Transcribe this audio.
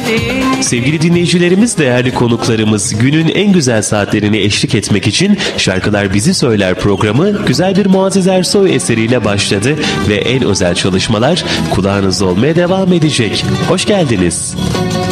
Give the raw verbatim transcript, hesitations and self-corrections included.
Sevgili dinleyicilerimiz, değerli konuklarımız, günün en güzel saatlerini eşlik etmek için Şarkılar Bizi Söyler programı güzel bir Muazzez Ersoy eseriyle başladı ve en özel çalışmalar kulağınızda olmaya devam edecek. Hoş geldiniz.